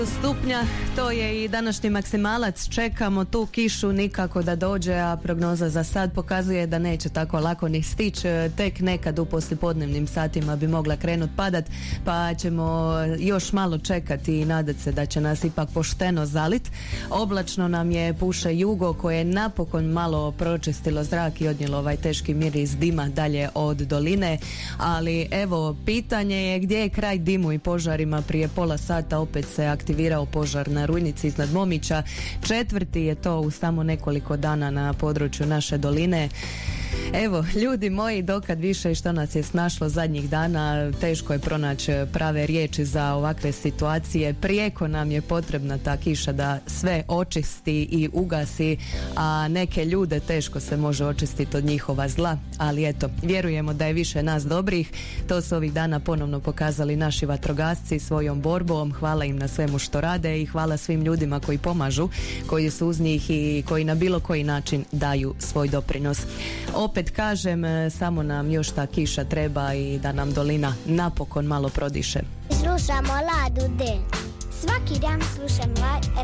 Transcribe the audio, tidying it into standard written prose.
stupnja, to je i današnji maksimalac. Čekamo tu kišu nikako da dođe, a prognoza za sad pokazuje da neće tako lako ni stići. Tek nekad u poslijepodnevnim satima bi mogla krenuti padat, pa ćemo još malo čekati i nadat se da će nas ipak pošteno zalit. Oblačno nam je, puše jugo koje je napokon malo pročistilo zrak i odnijelo ovaj teški miris dima dalje od doline, ali evo, pitanje je gdje je kraj dimu i požarima. Prije pola sata opet se aktivirao požar na Rujnici iznad Momića. Četvrti je to u samo nekoliko dana na području naše doline. Evo, ljudi moji, dokad više i što nas je snašlo zadnjih dana, teško je pronaći prave riječi za ovakve situacije. Prijeko nam je potrebna ta kiša da sve očisti i ugasi, a neke ljude teško se može očistiti od njihova zla, ali eto, vjerujemo da je više nas dobrih. To su ovih dana ponovno pokazali naši vatrogasci svojom borbom. Hvala im na svemu što rade i hvala svim ljudima koji pomažu, koji su uz njih i koji na bilo koji način daju svoj doprinos. Opet kažem, samo nam još ta kiša treba i da nam dolina napokon malo prodiše. Slušamo Ladu D. Svaki dan slušam